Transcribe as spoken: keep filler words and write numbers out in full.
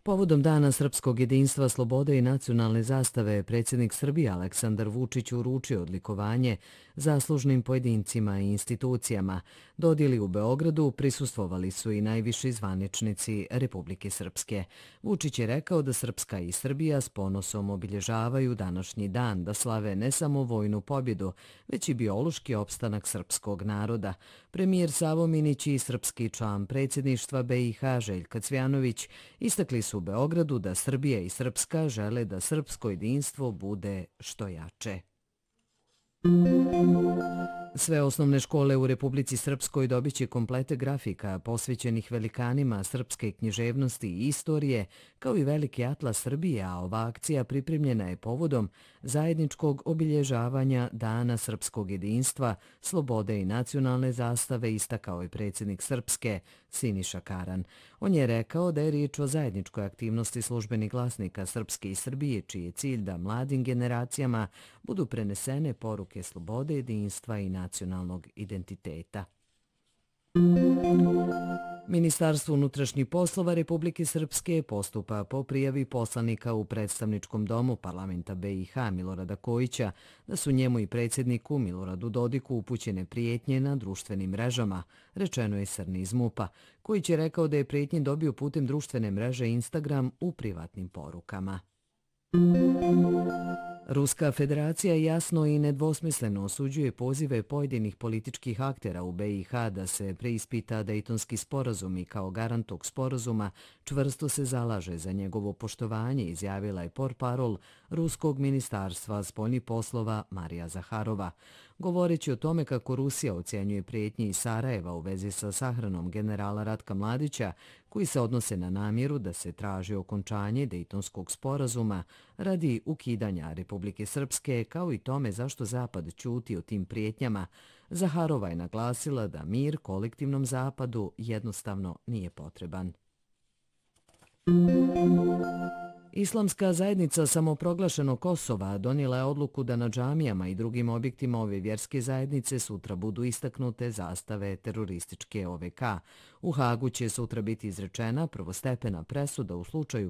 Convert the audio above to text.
Povodom Dana srpskog jedinstva, slobode i nacionalne zastave, predsjednik Srbije Aleksandar Vučić uručio odlikovanje zaslužnim pojedincima i institucijama. Dodjeli u Beogradu prisustvovali su i najviši zvaničnici Republike Srpske. Vučić je rekao da Srpska i Srbija s ponosom obilježavaju današnji dan, da slave ne samo vojnu pobjedu, već i biološki opstanak srpskog naroda. Premijer Savo Minić i srpski član predsjedništva be i ha Željka Cvjanović istakli su u Beogradu da Srbija i Srpska žele da srpsko jedinstvo bude što jače. Sve osnovne škole u Republici Srpskoj dobit će komplete grafika posvećenih velikanima srpske književnosti i istorije, kao i veliki atlas Srbije, a ova akcija pripremljena je povodom zajedničkog obilježavanja Dana srpskog jedinstva, slobode i nacionalne zastave, istakao je predsjednik Srpske Siniša Karan. On je rekao da je riječ o zajedničkoj aktivnosti službenih glasnika Srpske i Srbije, čiji je cilj da mladim generacijama budu prenesene poruke slobode, jedinstva i nacionalnog identiteta. Ministarstvo unutrašnjih poslova Republike Srpske postupa po prijavi poslanika u predstavničkom domu parlamenta be i ha Milorada Kojića da su njemu i predsjedniku Miloradu Dodiku upućene prijetnje na društvenim mrežama, rečeno je Srni iz MUP-a. Kojić je rekao da je prijetnje dobio putem društvene mreže Instagram u privatnim porukama. Ruska federacija jasno i nedvosmisleno osuđuje pozive pojedinih političkih aktera u be i ha da se preispita Dejtonski sporazum i kao garant tog sporazuma čvrsto se zalaže za njegovo poštovanje, izjavila je portparol Ruskog ministarstva spoljnih poslova Marija Zaharova. Govoreći o tome kako Rusija ocjenjuje prijetnje iz Sarajeva u vezi sa sahranom generala Ratka Mladića, koji se odnose na namjeru da se traži okončanje Dejtonskog sporazuma radi ukidanja Republike Srpske, kao i tome zašto Zapad ćuti o tim prijetnjama, Zaharova je naglasila da mir kolektivnom Zapadu jednostavno nije potreban. Islamska zajednica samoproglašenog Kosova donijela je odluku da na džamijama i drugim objektima ove vjerske zajednice sutra budu istaknute zastave terorističke o ve ka. U Hagu će sutra biti izrečena prvostepena presuda u slučaju